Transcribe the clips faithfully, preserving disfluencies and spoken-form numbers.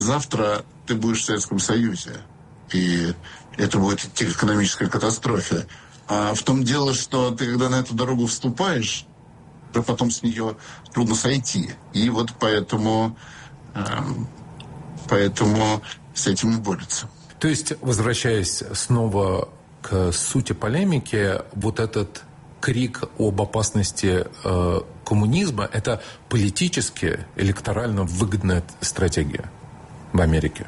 завтра ты будешь в Советском Союзе, и это будет идти к экономической катастрофе. А в том дело, что ты, когда на эту дорогу вступаешь, то потом с нее трудно сойти. И вот поэтому, э, поэтому с этим и борются. То есть, возвращаясь снова к сути полемики, вот этот крик об опасности э, коммунизма – это политически, электорально выгодная стратегия в Америке?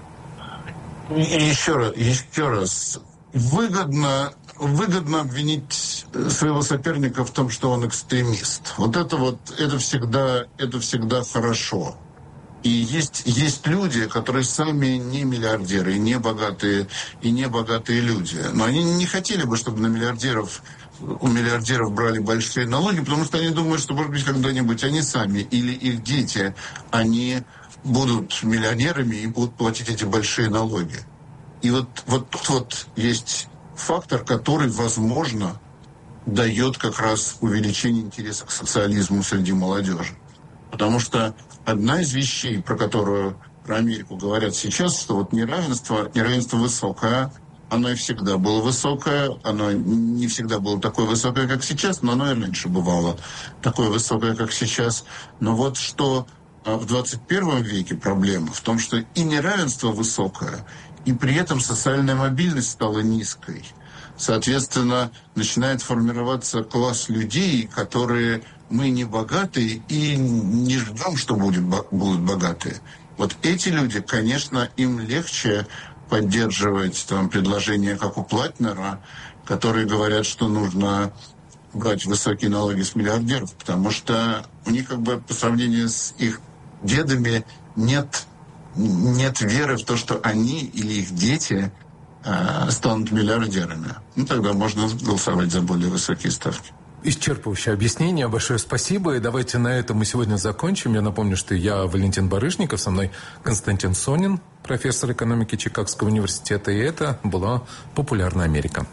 И еще раз, еще раз. Выгодно, выгодно обвинить своего соперника в том, что он экстремист. Вот это вот, это всегда, это всегда хорошо. И есть, есть люди, которые сами не миллиардеры, и не богатые, и не богатые люди. Но они не хотели бы, чтобы на миллиардеров, у миллиардеров брали большие налоги, потому что они думают, что, может быть, когда-нибудь они сами или их дети, они будут миллионерами и будут платить эти большие налоги. И вот, вот тут вот есть фактор, который, возможно, дает как раз увеличение интереса к социализму среди молодежи. Потому что одна из вещей, про которую про Америку говорят сейчас, что вот неравенство, неравенство высокое, оно и всегда было высокое, оно не всегда было такое высокое, как сейчас, но оно и раньше бывало такое высокое, как сейчас. Но вот что в двадцать первом веке проблема в том, что и неравенство высокое, и при этом социальная мобильность стала низкой. Соответственно, начинает формироваться класс людей, которые мы не богатые и не ждем, что будет, будут богатые. Вот эти люди, конечно, им легче поддерживать там, предложения, как у Платнера, которые говорят, что нужно брать высокие налоги с миллиардеров, потому что у них как бы по сравнению с их дедами нет, нет веры в то, что они или их дети э, станут миллиардерами. Ну, тогда можно голосовать за более высокие ставки. Исчерпывающее объяснение. Большое спасибо. И давайте на этом мы сегодня закончим. Я напомню, что я Валентин Барышников, со мной Константин Сонин, профессор экономики Чикагского университета. И это была «Популярная Америка».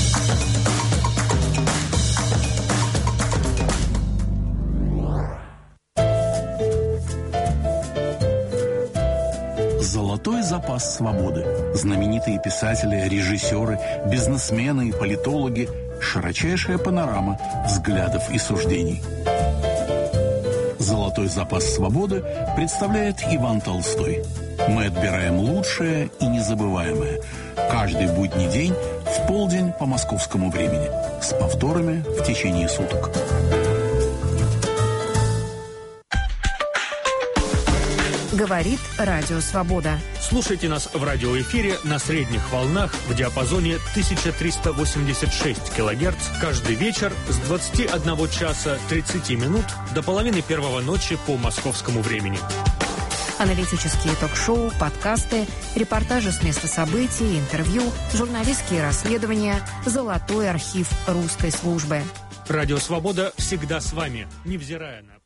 Золотой запас свободы. Знаменитые писатели, режиссеры, бизнесмены и политологи. Широчайшая панорама взглядов и суждений. «Золотой запас свободы» представляет Иван Толстой. Мы отбираем лучшее и незабываемое. Каждый будний день в полдень по московскому времени. С повторами в течение суток. Говорит Радио Свобода. Слушайте нас в радиоэфире на средних волнах в диапазоне тысяча триста восемьдесят шесть килогерц каждый вечер с двадцати одного часа тридцати минут до половины первого ночи по московскому времени. Аналитические ток-шоу, подкасты, репортажи с места событий, интервью, журналистские расследования, золотой архив русской службы. Радио Свобода всегда с вами, невзирая на...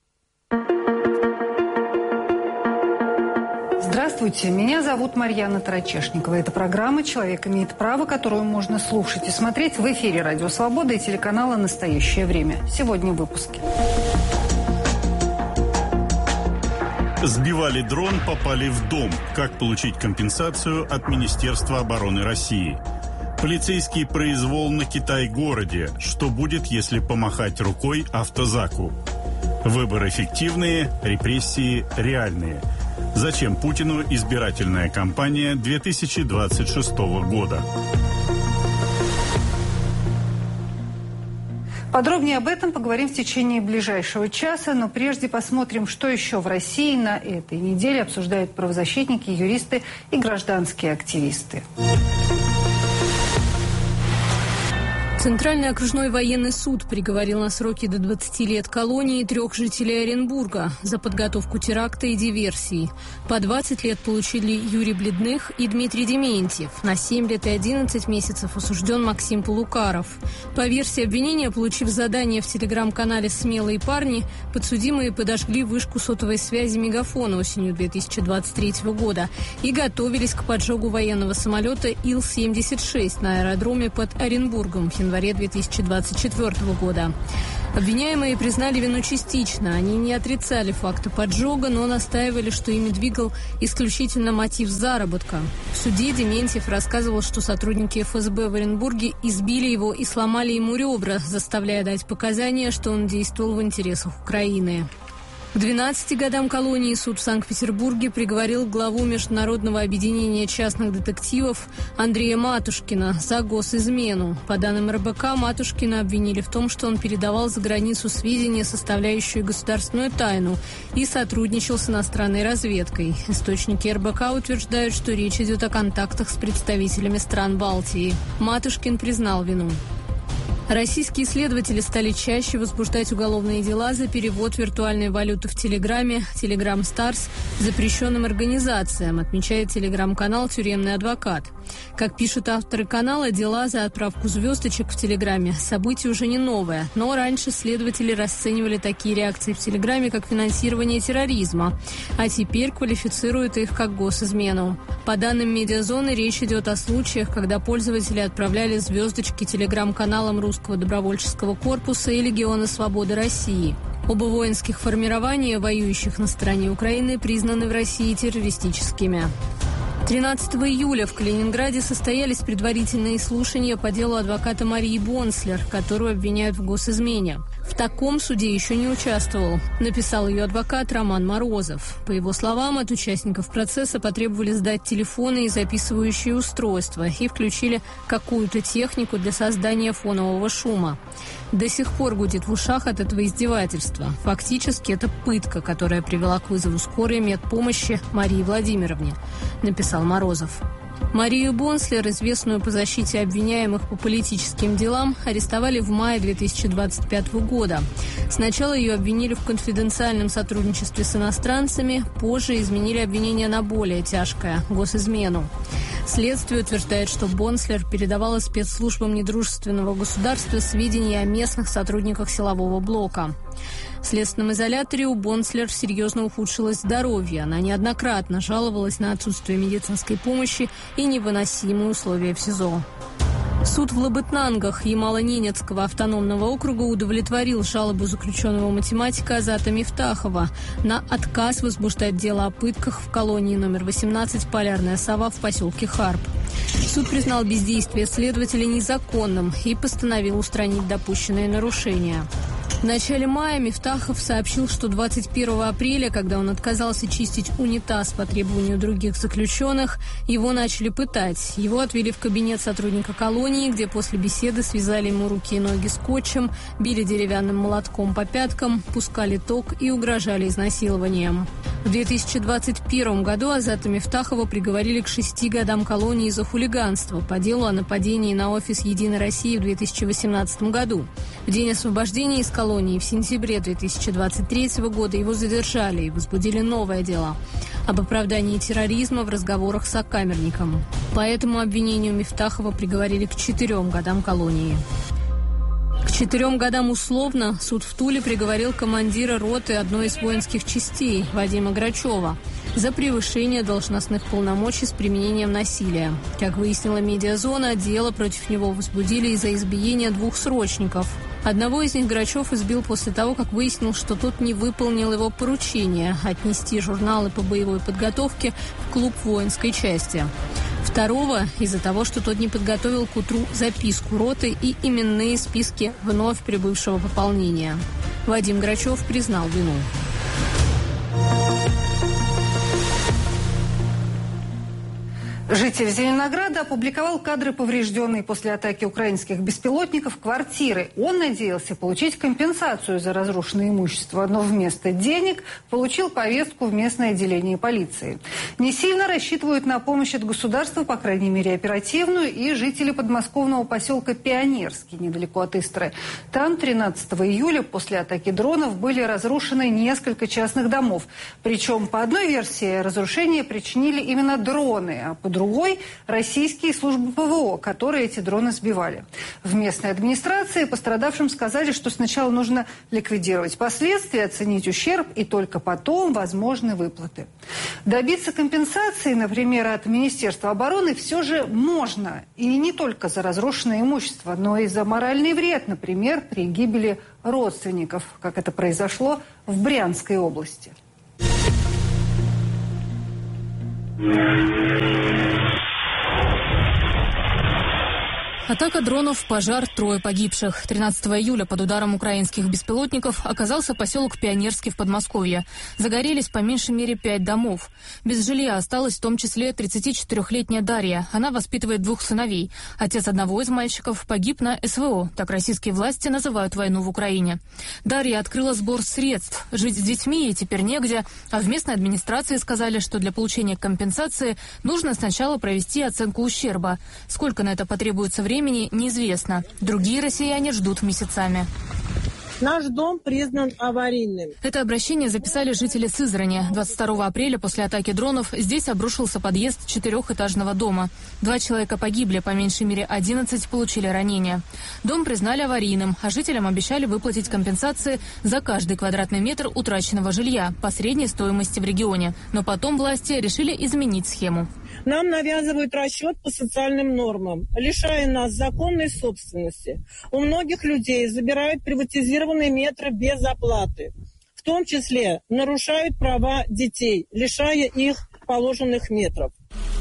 Здравствуйте, меня зовут Марьяна Тарачешникова. Это программа «Человек имеет право», которую можно слушать и смотреть в эфире Радио Свобода и телеканала «Настоящее время». Сегодня в выпуске. Сбивали дрон, попали в дом. Как получить компенсацию от Министерства обороны России? Полицейский произвол на Китай-городе. Что будет, если помахать рукой автозаку? Выборы фиктивные, репрессии реальные. Зачем Путину избирательная кампания две тысячи двадцать шестого года? Подробнее об этом поговорим в течение ближайшего часа, но прежде посмотрим, что еще в России на этой неделе обсуждают правозащитники, юристы и гражданские активисты. Центральный окружной военный суд приговорил на сроки до двадцати лет колонии трех жителей Оренбурга за подготовку теракта и диверсий. По двадцать лет получили Юрий Бледных и Дмитрий Дементьев. На семь лет и одиннадцать месяцев осужден Максим Полукаров. По версии обвинения, получив задание в телеграм-канале «Смелые парни», подсудимые подожгли вышку сотовой связи «Мегафон» осенью две тысячи двадцать третьего года и готовились к поджогу военного самолета Ил семьдесят шесть на аэродроме под Оренбургом в январе две тысячи двадцать четвёртого года. Обвиняемые признали вину частично. Они не отрицали факта поджога, но настаивали, что ими двигал исключительно мотив заработка. В суде Дементьев рассказывал, что сотрудники эф эс бэ в Оренбурге избили его и сломали ему ребра, заставляя дать показания, что он действовал в интересах Украины. К двенадцати годам колонии суд в Санкт-Петербурге приговорил главу Международного объединения частных детективов Андрея Матушкина за госизмену. По данным эр бэ ка, Матушкина обвинили в том, что он передавал за границу сведения, составляющие государственную тайну, и сотрудничал с иностранной разведкой. Источники эр бэ ка утверждают, что речь идет о контактах с представителями стран Балтии. Матушкин признал вину. Российские следователи стали чаще возбуждать уголовные дела за перевод виртуальной валюты в Телеграме, Telegram Stars, запрещенным организациям, отмечает телеграм-канал «Тюремный адвокат». Как пишут авторы канала, дела за отправку звездочек в Телеграме – событие уже не новое, но раньше следователи расценивали такие реакции в Телеграме как финансирование терроризма, а теперь квалифицируют их как госизмену. По данным «Медиазоны», речь идет о случаях, когда пользователи отправляли звездочки телеграм-каналам русского добровольческого корпуса и Легиона Свободы России. Оба воинских формирования, воюющих на стороне Украины, признаны в России террористическими. тринадцатого июля в Калининграде состоялись предварительные слушания по делу адвоката Марии Бонслер, которую обвиняют в госизмене. В таком суде еще не участвовал, написал ее адвокат Роман Морозов. По его словам, от участников процесса потребовали сдать телефоны и записывающие устройства и включили какую-то технику для создания фонового шума. До сих пор гудит в ушах от этого издевательства. Фактически это пытка, которая привела к вызову скорой медпомощи Марии Владимировне, написал Морозов. Марию Бонслер, известную по защите обвиняемых по политическим делам, арестовали в мае две тысячи двадцать пятого года. Сначала ее обвинили в конфиденциальном сотрудничестве с иностранцами, позже изменили обвинение на более тяжкое – госизмену. Следствие утверждает, что Бонслер передавала спецслужбам недружественного государства сведения о местных сотрудниках силового блока. В следственном изоляторе у Бонслер серьезно ухудшилось здоровье. Она неоднократно жаловалась на отсутствие медицинской помощи и невыносимые условия в СИЗО. Суд в Лабытнангах Ямало-Ненецкого автономного округа удовлетворил жалобу заключенного математика Азата Мифтахова на отказ возбуждать дело о пытках в колонии номер восемнадцать «Полярная сова» в поселке Харп. Суд признал бездействие следователя незаконным и постановил устранить допущенные нарушения. В начале мая Мифтахов сообщил, что двадцать первого апреля, когда он отказался чистить унитаз по требованию других заключенных, его начали пытать. Его отвели в кабинет сотрудника колонии, где после беседы связали ему руки и ноги скотчем, били деревянным молотком по пяткам, пускали ток и угрожали изнасилованием. В две тысячи двадцать первом году Азата Мифтахова приговорили к шести годам колонии за хулиганство по делу о нападении на офис «Единой России» в две тысячи восемнадцатом году. В день освобождения из колонии в сентябре две тысячи двадцать третьего года его задержали и возбудили новое дело об оправдании терроризма в разговорах с сокамерником. По этому обвинению Мифтахова приговорили к четырем годам колонии. К четырем годам условно суд в Туле приговорил командира роты одной из воинских частей Вадима Грачева за превышение должностных полномочий с применением насилия. Как выяснила «Медиазона», дело против него возбудили из-за избиения двух срочников. Одного из них Грачев избил после того, как выяснил, что тот не выполнил его поручение отнести журналы по боевой подготовке в клуб воинской части. Второго – из-за того, что тот не подготовил к утру записку роты и именные списки вновь прибывшего пополнения. Вадим Грачев признал вину. Житель Зеленограда опубликовал кадры поврежденной после атаки украинских беспилотников квартиры. Он надеялся получить компенсацию за разрушенное имущество, но вместо денег получил повестку в местное отделение полиции. Не сильно рассчитывают на помощь от государства, по крайней мере оперативную, и жители подмосковного поселка Пионерский, недалеко от Истры. Там тринадцатого июля после атаки дронов были разрушены несколько частных домов. Причем, по одной версии, разрушение причинили именно дроны, а по другой другой – российские службы ПВО, которые эти дроны сбивали. В местной администрации пострадавшим сказали, что сначала нужно ликвидировать последствия, оценить ущерб и только потом возможны выплаты. Добиться компенсации, например, от Министерства обороны все же можно. И не только за разрушенное имущество, но и за моральный вред, например, при гибели родственников, как это произошло в Брянской области. Атака дронов, пожар, трое погибших. тринадцатого июля под ударом украинских беспилотников оказался поселок Пионерский в Подмосковье. Загорелись по меньшей мере пять домов. Без жилья осталась в том числе тридцатичетырёхлетняя Дарья. Она воспитывает двух сыновей. Отец одного из мальчиков погиб на СВО. Так российские власти называют войну в Украине. Дарья открыла сбор средств. Жить с детьми ей теперь негде. А в местной администрации сказали, что для получения компенсации нужно сначала провести оценку ущерба. Сколько на это потребуется времени, неизвестно. Другие россияне ждут месяцами. Наш дом признан аварийным. Это обращение записали жители Сызрани. двадцать второго апреля после атаки дронов здесь обрушился подъезд четырехэтажного дома. Два человека погибли, по меньшей мере одиннадцать получили ранения. Дом признали аварийным, а жителям обещали выплатить компенсации за каждый квадратный метр утраченного жилья по средней стоимости в регионе. Но потом власти решили изменить схему. Нам навязывают расчет по социальным нормам, лишая нас законной собственности. У многих людей забирают приватизированные метры без оплаты. В том числе нарушают права детей, лишая их положенных метров.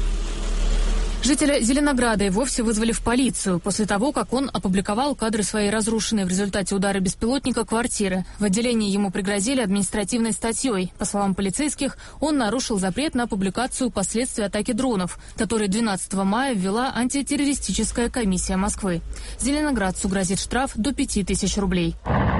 Жителя Зеленограда и вовсе вызвали в полицию после того, как он опубликовал кадры своей разрушенной в результате удара беспилотника квартиры. В отделении ему пригрозили административной статьей. По словам полицейских, он нарушил запрет на публикацию последствий атаки дронов, который двенадцатого мая ввела антитеррористическая комиссия Москвы. Зеленоградцу грозит штраф до пяти тысяч рублей.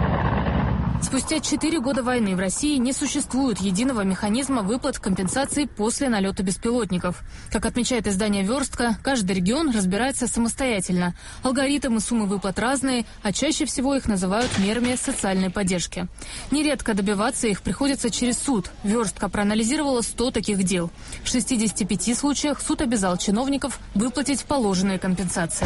Спустя четыре года войны в России не существует единого механизма выплат компенсаций после налета беспилотников. Как отмечает издание «Верстка», каждый регион разбирается самостоятельно. Алгоритмы и суммы выплат разные, а чаще всего их называют мерами социальной поддержки. Нередко добиваться их приходится через суд. «Верстка» проанализировала сто таких дел. В шестидесяти пяти случаях суд обязал чиновников выплатить положенные компенсации.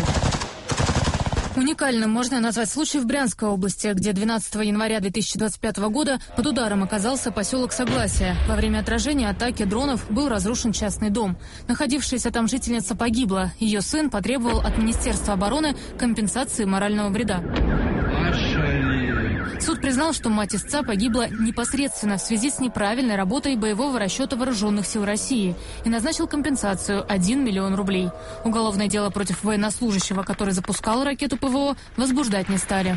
Уникальным можно назвать случай в Брянской области, где двенадцатого января две тысячи двадцать пятого года под ударом оказался поселок Согласие. Во время отражения атаки дронов был разрушен частный дом. Находившаяся там жительница погибла. Ее сын потребовал от Министерства обороны компенсации морального вреда. Суд признал, что мать истца погибла непосредственно в связи с неправильной работой боевого расчета вооруженных сил России и назначил компенсацию один миллион рублей. Уголовное дело против военнослужащего, который запускал ракету ПВО, возбуждать не стали.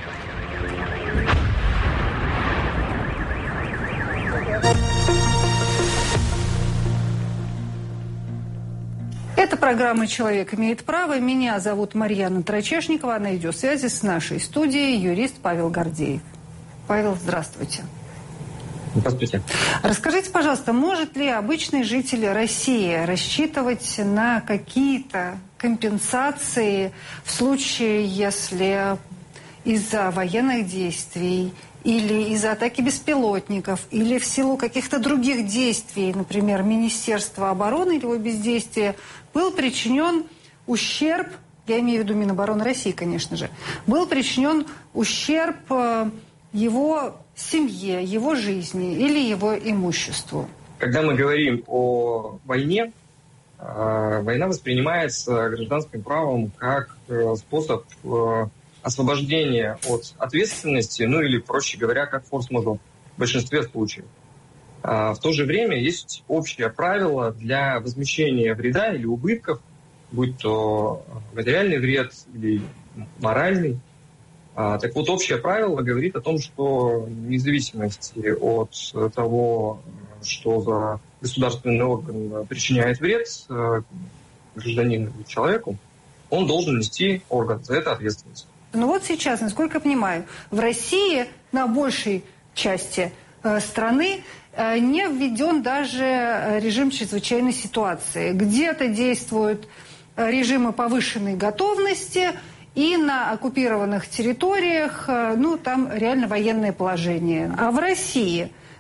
Это программа «Человек имеет право». Меня зовут Марьяна Трачешникова. На видеосвязи с нашей студией юрист Павел Гордеев. Павел, здравствуйте. Здравствуйте. Расскажите, пожалуйста, может ли обычный житель России рассчитывать на какие-то компенсации в случае, если из-за военных действий или из-за атаки беспилотников, или в силу каких-то других действий, например, Министерства обороны или его бездействия, был причинен ущерб, я имею в виду Минобороны России, конечно же, был причинен ущерб его семье, его жизни или его имуществу? Когда мы говорим о войне, война воспринимается гражданским правом как способ освобождения от ответственности, ну или, проще говоря, как форс-мажор в большинстве случаев. В то же время есть общее правило для возмещения вреда или убытков, будь то материальный вред или моральный. Так вот, общее правило говорит о том, что вне зависимости от того, что за государственный орган причиняет вред гражданину или человеку, он должен нести орган за это ответственность. Ну вот сейчас, насколько я понимаю, в России на большей части э, страны э, не введен даже режим чрезвычайной ситуации. Где-то действуют режимы повышенной готовности, и на оккупированных территориях, э, ну, там реально военное положение. А в России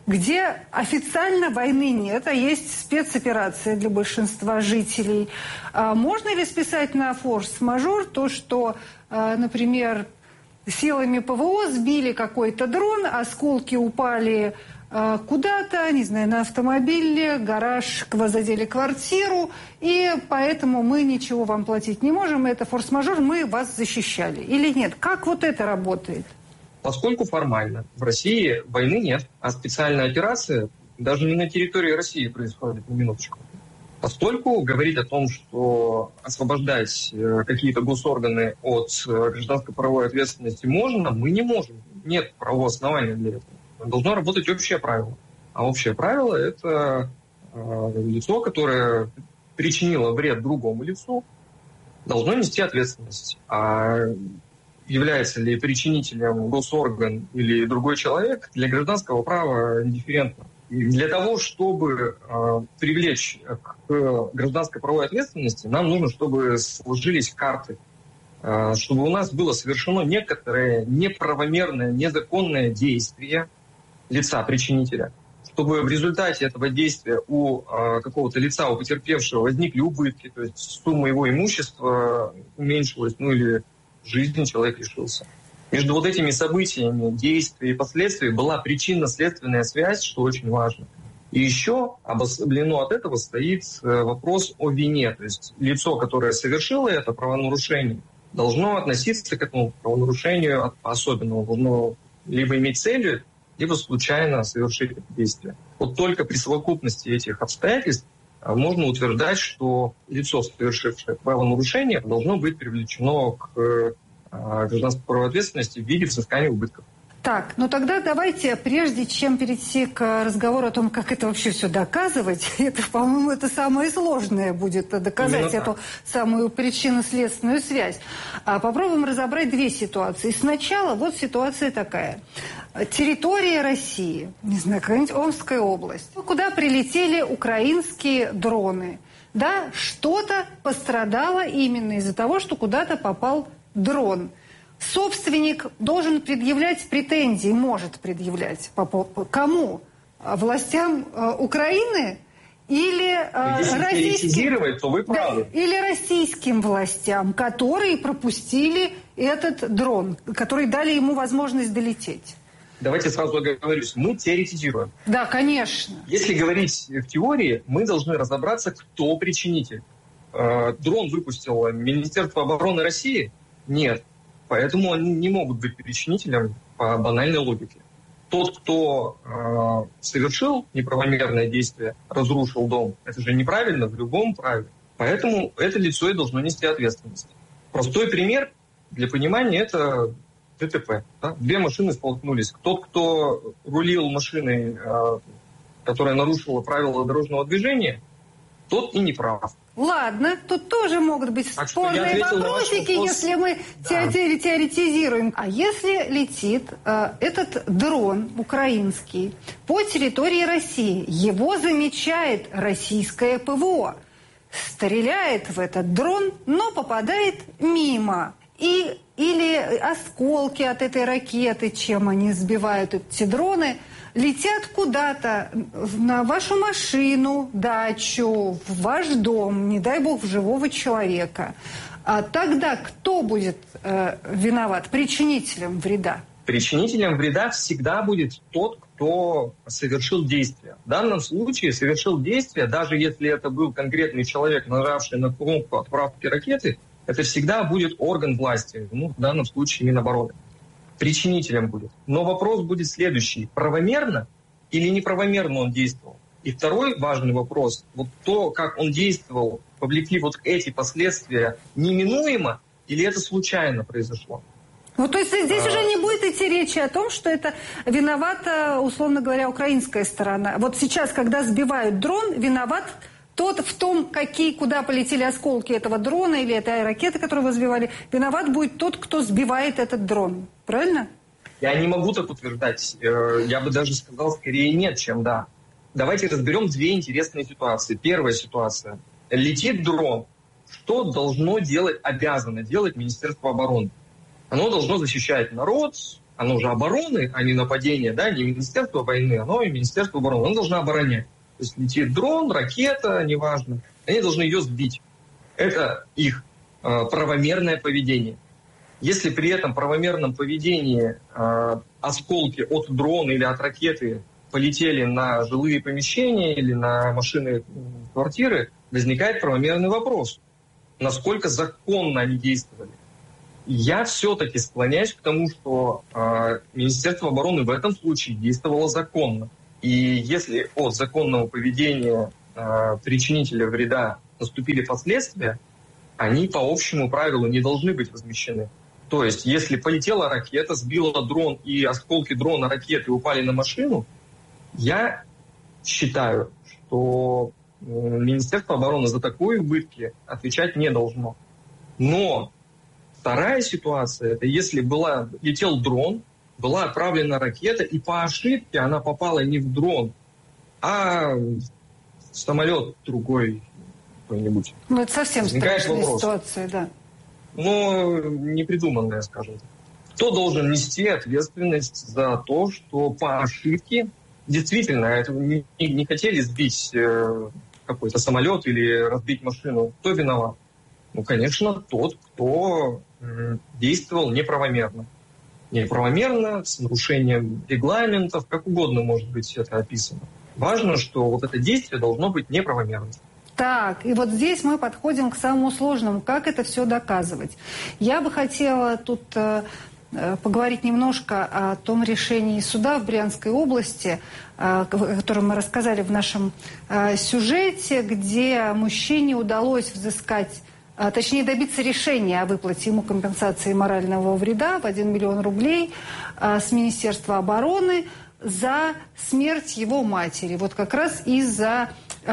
где официально войны нет, а есть спецоперация для большинства жителей. Можно ли списать на форс-мажор то, что, например, силами ПВО сбили какой-то дрон, осколки упали куда-то, не знаю, на автомобиле, гараж, задели квартиру, и поэтому мы ничего вам платить не можем, это форс-мажор, мы вас защищали. Или нет? Как вот это работает? Поскольку формально в России войны нет, а специальная операция даже не на территории России происходит, на минуточку. Поскольку говорить о том, что освобождать какие-то госорганы от гражданско-правовой ответственности можно, мы не можем. Нет правового основания для этого. Должно работать общее правило. А общее правило – это э, лицо, которое причинило вред другому лицу, должно нести ответственность. А является ли причинителем госорган или другой человек, для гражданского права индифферентно. И для того, чтобы э, привлечь к гражданской правовой ответственности, нам нужно, чтобы сложились карты, э, чтобы у нас было совершено некоторое неправомерное, незаконное действие лица причинителя, чтобы в результате этого действия у э, какого-то лица, у потерпевшего возникли убытки, то есть сумма его имущества уменьшилась, ну или жизни человек лишился. Между вот этими событиями, действия и последствия была причинно-следственная связь, что очень важно. И еще обособлено от этого стоит вопрос о вине. То есть лицо, которое совершило это правонарушение, должно относиться к этому правонарушению по-особенному, должно либо иметь целью, либо случайно совершить это действие. Вот только при совокупности этих обстоятельств можно утверждать, что лицо, совершившее правонарушение, должно быть привлечено к гражданской правовой ответственности в виде взыскания убытков. Так, ну тогда давайте, прежде чем перейти к разговору о том, как это вообще все доказывать, это, по-моему, это самое сложное будет доказать эту самую причинно-следственную связь. А попробуем разобрать две ситуации. Сначала вот ситуация такая. Территория России, не знаю, какая-нибудь Омская область, куда прилетели украинские дроны. Да, что-то пострадало именно из-за того, что куда-то попал дрон. Собственник должен предъявлять претензии, может предъявлять. Кому? Властям э, Украины или э, Если российским? То вы правы. Да, или российским властям, которые пропустили этот дрон, которые дали ему возможность долететь? Давайте сразу оговорюсь. Мы теоретизируем. Да, конечно. Если говорить в теории, мы должны разобраться, кто причинитель. Э, дрон выпустило Министерство обороны России? Нет. Поэтому они не могут быть причинителем по банальной логике. Тот, кто э, совершил неправомерное действие, разрушил дом, это же неправильно в любом праве. Поэтому это лицо и должно нести ответственность. Простой пример для понимания – это ДТП. Да? Две машины столкнулись. Тот, кто рулил машиной, э, которая нарушила правила дорожного движения, тот и не прав. Ладно, тут тоже могут быть спорные вопросики, если мы да. теоретизируем. А если летит э, этот дрон украинский по территории России, его замечает российское ПВО, стреляет в этот дрон, но попадает мимо. И, или осколки от этой ракеты, чем они сбивают эти дроны, летят куда-то на вашу машину, дачу, в ваш дом, не дай бог, в живого человека. А тогда кто будет э, виноват, причинителем вреда? Причинителем вреда всегда будет тот, кто совершил действие. В данном случае совершил действие, даже если это был конкретный человек, нажавший на кнопку отправки ракеты, это всегда будет орган власти, ну, в данном случае Минобороны. Причинителем будет. Но вопрос будет следующий. Правомерно или неправомерно он действовал? И второй важный вопрос. Вот то, как он действовал, повлекли вот эти последствия неминуемо или это случайно произошло? Ну, то есть здесь а... уже не будет идти речи о том, что это виновата, условно говоря, украинская сторона. Вот сейчас, когда сбивают дрон, виноват тот в том, какие, куда полетели осколки этого дрона или этой ракеты, которую вы сбивали, виноват будет тот, кто сбивает этот дрон. Правильно? Я не могу так утверждать. Я бы даже сказал, скорее нет, чем да. Давайте разберем две интересные ситуации. Первая ситуация. Летит дрон. Что должно делать, обязано делать Министерство обороны? Оно должно защищать народ, оно же обороны, а не нападения, да, не Министерство войны, оно и Министерство обороны. Оно должно оборонять. То есть летит дрон, ракета, неважно, они должны ее сбить. Это их э, правомерное поведение. Если при этом правомерном поведении э, осколки от дрона или от ракеты полетели на жилые помещения или на машины, квартиры, возникает правомерный вопрос, насколько законно они действовали. Я все-таки склоняюсь к тому, что э, Министерство обороны в этом случае действовало законно. И если от законного поведения э, причинителя вреда наступили последствия, они по общему правилу не должны быть возмещены. То есть, если полетела ракета, сбила дрон, и осколки дрона, ракеты упали на машину, я считаю, что э, Министерство обороны за такие убытки отвечать не должно. Но вторая ситуация, это если была, летел дрон, была отправлена ракета, и по ошибке она попала не в дрон, а в самолет другой какой-нибудь. Ну, это совсем Возникает страшная вопрос. ситуация, да. Но непридуманная, скажем так. Кто должен нести ответственность за то, что по ошибке действительно это не, не хотели сбить э, какой-то самолет или разбить машину? Кто виноват? Ну, конечно, тот, кто э, действовал неправомерно. Неправомерно, с нарушением регламентов, как угодно может быть это описано. Важно, что вот это действие должно быть неправомерным. Так, и вот здесь мы подходим к самому сложному. Как это все доказывать? Я бы хотела тут э, поговорить немножко о том решении суда в Брянской области, э, о котором мы рассказали в нашем э, сюжете, где мужчине удалось взыскать, э, точнее добиться решения о выплате ему компенсации морального вреда в один миллион рублей э, с Министерства обороны за смерть его матери. Вот как раз из-за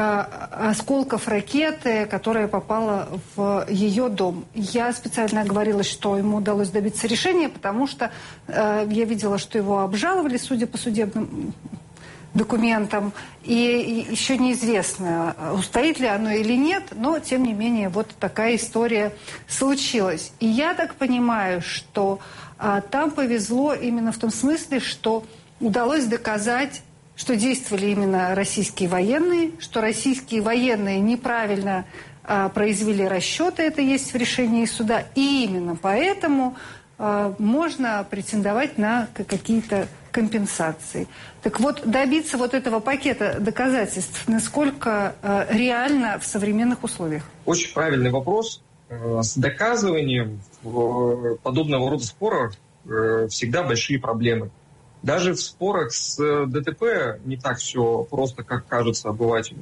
осколков ракеты, которая попала в ее дом. Я специально оговорилась, что ему удалось добиться решения, потому что э, я видела, что его обжаловали, судя по судебным документам, и, и еще неизвестно, устоит ли оно или нет, но, тем не менее, вот такая история случилась. И я так понимаю, что э, там повезло именно в том смысле, что удалось доказать, что действовали именно российские военные, что российские военные неправильно а, произвели расчеты, это есть в решении суда, и именно поэтому а, можно претендовать на какие-то компенсации. Так вот, добиться вот этого пакета доказательств, насколько а, реально в современных условиях? Очень правильный вопрос. С доказыванием в подобного рода споров всегда большие проблемы. Даже в спорах с ДТП не так все просто, как кажется обывателю.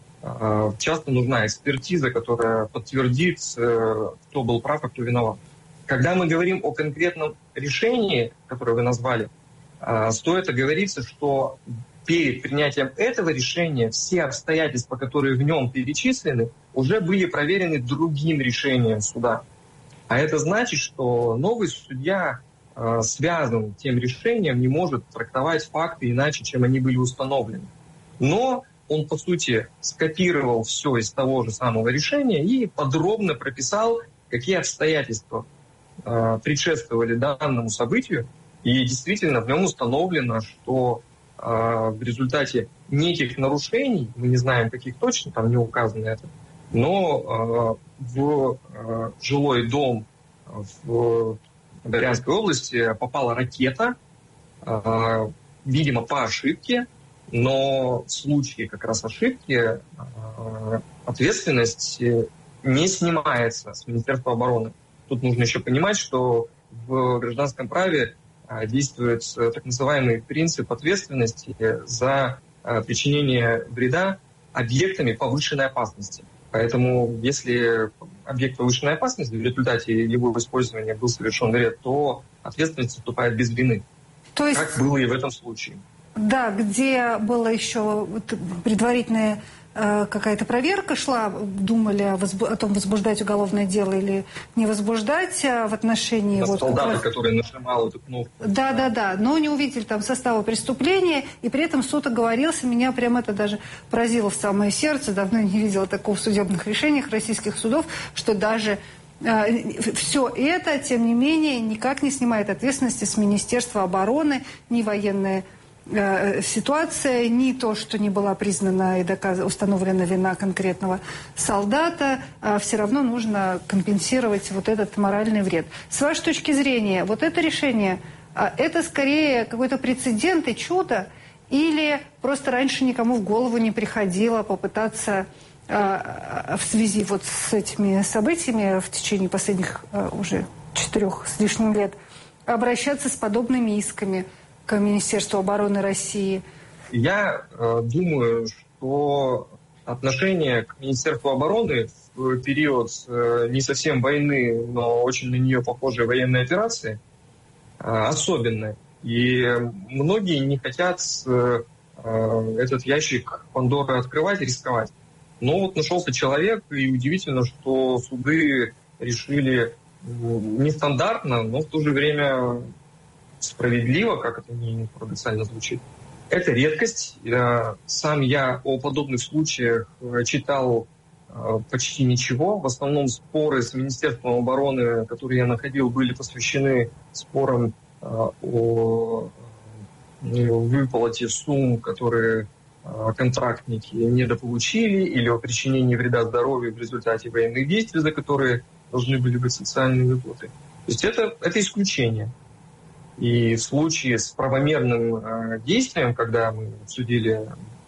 Часто нужна экспертиза, которая подтвердит, кто был прав, а кто виноват. Когда мы говорим о конкретном решении, которое вы назвали, стоит оговориться, что перед принятием этого решения все обстоятельства, которые в нем перечислены, уже были проверены другим решением суда. А это значит, что новый судья связан тем решением, не может трактовать факты иначе, чем они были установлены. Но он, по сути, скопировал все из того же самого решения и подробно прописал, какие обстоятельства э, предшествовали данному событию. И действительно в нем установлено, что э, в результате неких нарушений, мы не знаем, каких точно, там не указано это, но э, в э, жилой дом в В Брянской области попала ракета, э, видимо, по ошибке, но в случае как раз ошибки э, ответственность не снимается с Министерства обороны. Тут нужно еще понимать, что в гражданском праве э, действует так называемый принцип ответственности за э, причинение вреда объектами повышенной опасности. Поэтому если объект повышенной опасности, в результате его использования был совершен вред, то ответственность наступает без вины. То есть, как было и в этом случае. Да, где была еще вот предварительная э, какая-то проверка шла, думали о, возбу- о том, возбуждать уголовное дело или не возбуждать а в отношении... Да, вот, солдата, раз... который нажимал эту кнопку. Да, да, да, но не увидели там состава преступления, и при этом суд оговорился. Меня прям это даже поразило в самое сердце. Давно не видела такого в судебных решениях российских судов, что даже все это, тем не менее, никак не снимает ответственности с Министерства обороны, ни военная ситуация, ни то, что не была признана и доказ... установлена вина конкретного солдата, все равно нужно компенсировать вот этот моральный вред. С вашей точки зрения, вот это решение, это скорее какой-то прецедент и чудо, или просто раньше никому в голову не приходило попытаться в связи вот с этими событиями в течение последних уже четырех с лишним лет обращаться с подобными исками к Министерству обороны России? Я э, думаю, что отношение к Министерству обороны в период э, не совсем войны, но очень на нее похожей военной операции э, особенное. И многие не хотят э, э, этот ящик Пандоры открывать и рисковать. Но вот нашелся человек, и удивительно, что суды решили нестандартно, но в то же время справедливо, как это не парадоксально звучит. Это редкость. Сам я о подобных случаях читал почти ничего. В основном споры с Министерством обороны, которые я находил, были посвящены спорам о выплате сумм, которые контрактники недополучили, или о причинении вреда здоровью в результате военных действий, за которые должны были быть социальные выплаты. То есть это, это исключение. И в случае с правомерным э, действием, когда мы судили,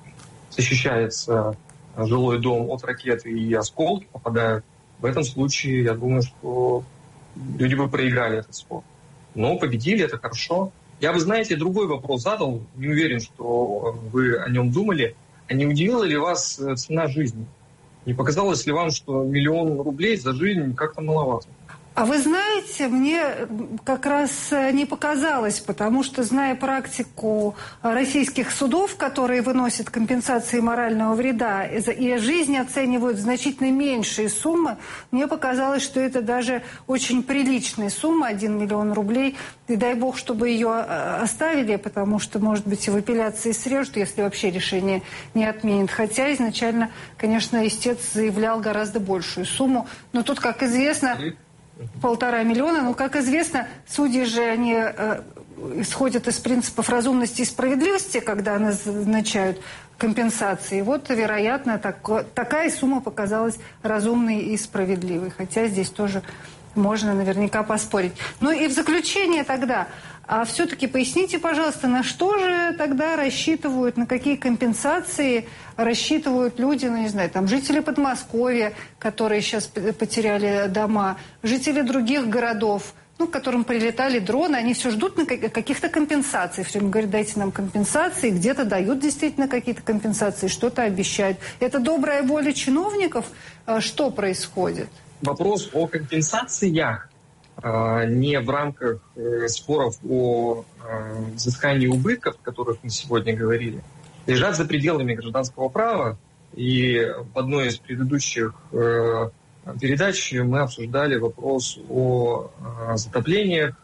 защищается жилой дом от ракеты и осколки попадают, в этом случае, я думаю, что люди бы проиграли этот спор. Но победили, это хорошо. Я бы, знаете, другой вопрос задал, не уверен, что вы о нем думали. А не удивила ли вас цена жизни? Не показалось ли вам, что миллион рублей за жизнь как-то маловато? А вы знаете, мне как раз не показалось, потому что, зная практику российских судов, которые выносят компенсации морального вреда и жизнь оценивают значительно меньшие суммы, мне показалось, что это даже очень приличная сумма, один миллион рублей. И дай бог, чтобы ее оставили, потому что, может быть, и в апелляции срежут, если вообще решение не отменят. Хотя изначально, конечно, истец заявлял гораздо большую сумму. Но тут, как известно... Полтора миллиона. Ну, как известно, судьи же, они э, исходят из принципов разумности и справедливости, когда назначают компенсации. Вот, вероятно, так, такая сумма показалась разумной и справедливой. Хотя здесь тоже можно наверняка поспорить. Ну и в заключение тогда... А все-таки поясните, пожалуйста, на что же тогда рассчитывают, на какие компенсации рассчитывают люди, ну, не знаю, там, жители Подмосковья, которые сейчас потеряли дома, жители других городов, ну, к которым прилетали дроны, они все ждут на каких-то компенсаций. Все время говорят, дайте нам компенсации, где-то дают действительно какие-то компенсации, что-то обещают. Это добрая воля чиновников? Что происходит? Вопрос о компенсациях не в рамках споров о взыскании убытков, о которых мы сегодня говорили, лежат за пределами гражданского права. И в одной из предыдущих передач мы обсуждали вопрос о затоплениях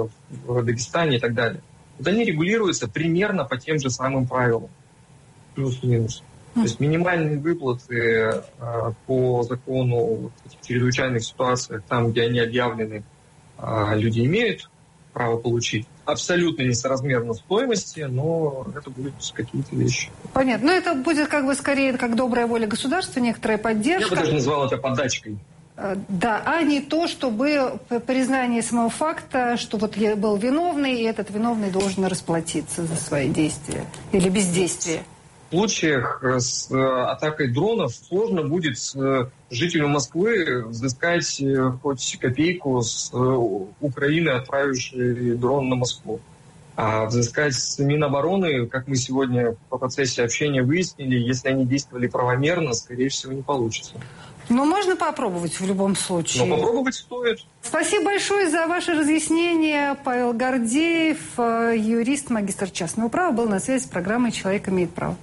в Дагестане и так далее. Вот они регулируются примерно по тем же самым правилам. Плюс-минус. То есть минимальные выплаты по закону в чрезвычайных ситуациях, там, где они объявлены, люди имеют право получить. Абсолютно несоразмерно стоимости, но это будут какие-то вещи. Понятно. Но это будет как бы скорее как добрая воля государства, некоторая поддержка. Я бы даже назвал это подачкой. Да, а не то, чтобы признание самого факта, что вот я был виновный, и этот виновный должен расплатиться за свои действия или бездействие. В случаях с атакой дронов сложно будет жителю Москвы взыскать хоть копейку с Украины, отправившей дрон на Москву. А взыскать с Минобороны, как мы сегодня по процессе общения выяснили, если они действовали правомерно, скорее всего, не получится. Но можно попробовать в любом случае. Но попробовать стоит. Спасибо большое за ваше разъяснение. Павел Гордеев, юрист, магистр частного права, был на связи с программой «Человек имеет право».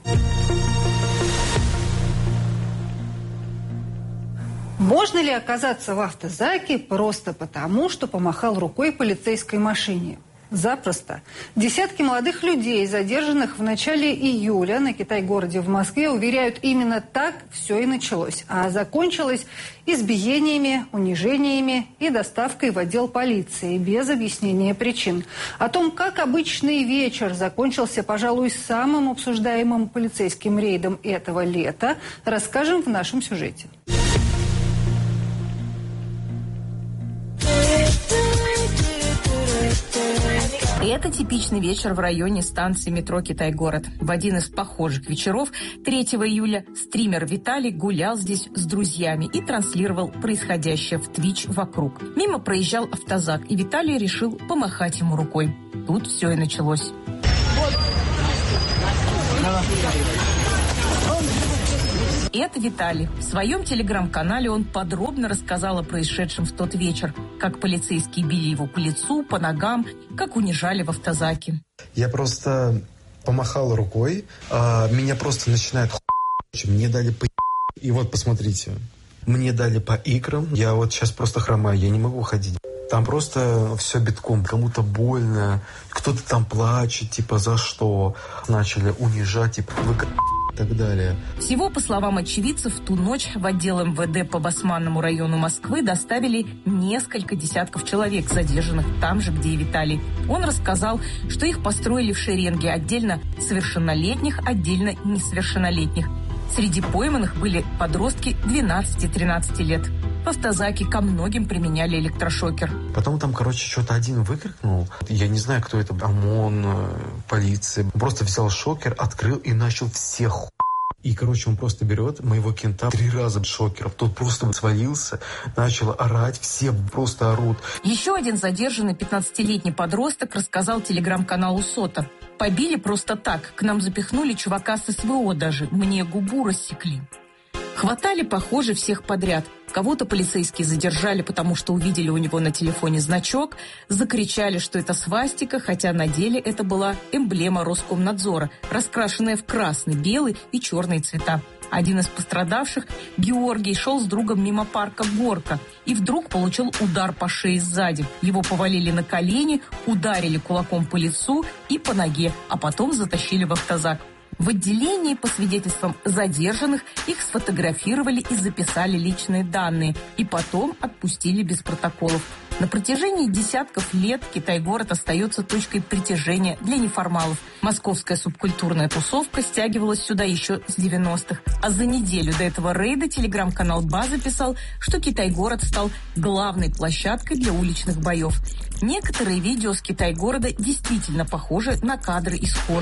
Можно ли оказаться в автозаке просто потому, что помахал рукой полицейской машине? Запросто. Десятки молодых людей, задержанных в начале июля на Китай-городе в Москве, уверяют, именно так все и началось. А закончилось избиениями, унижениями и доставкой в отдел полиции без объяснения причин. О том, как обычный вечер закончился, пожалуй, самым обсуждаемым полицейским рейдом этого лета, расскажем в нашем сюжете. Это типичный вечер в районе станции метро «Китай-город». В один из похожих вечеров третьего июля стример Виталий гулял здесь с друзьями и транслировал происходящее в Твич вокруг. Мимо проезжал автозак, и Виталий решил помахать ему рукой. Тут все и началось. Это Виталий. В своем телеграм-канале он подробно рассказал о происшедшем в тот вечер, как полицейские били его по лицу, по ногам, как унижали в автозаке. Я просто помахал рукой, а меня просто начинает хуй, мне дали по... И вот, посмотрите, мне дали по икрам, я вот сейчас просто хромаю, я не могу ходить. Там просто все битком, кому-то больно, кто-то там плачет, типа, за что? Начали унижать, типа, вы... и так далее. Всего, по словам очевидцев, в ту ночь в отдел эм вэ дэ по Басманному району Москвы доставили несколько десятков человек, задержанных там же, где и Виталий. Он рассказал, что их построили в шеренге, отдельно совершеннолетних, отдельно несовершеннолетних. Среди пойманных были подростки двенадцати-тринадцати лет. В автозаке ко многим применяли электрошокер. Потом там, короче, что-то один выкрикнул. Я не знаю, кто это. ОМОН, полиция. Просто взял шокер, открыл и начал всех ху... И, короче, он просто берет моего кента три раза шокером. Тот просто свалился, начал орать, все просто орут. Еще один задержанный пятнадцатилетний подросток рассказал телеграм-каналу Сота. Побили просто так. К нам запихнули чувака с эс вэ о даже. Мне губу рассекли. Хватали, похоже, всех подряд. Кого-то полицейские задержали, потому что увидели у него на телефоне значок, закричали, что это свастика, хотя на деле это была эмблема Роскомнадзора, раскрашенная в красный, белый и черный цвета. Один из пострадавших, Георгий, шел с другом мимо парка «Горка» и вдруг получил удар по шее сзади. Его повалили на колени, ударили кулаком по лицу и по ноге, а потом затащили в автозак. В отделении, по свидетельствам задержанных, их сфотографировали и записали личные данные, и потом отпустили без протоколов. На протяжении десятков лет Китай-город остается точкой притяжения для неформалов. Московская субкультурная тусовка стягивалась сюда еще с девяностых. А за неделю до этого рейда телеграм-канал «База» писал, что Китай-город стал главной площадкой для уличных боев. Некоторые видео с Китай-города действительно похожи на кадры из хоррора.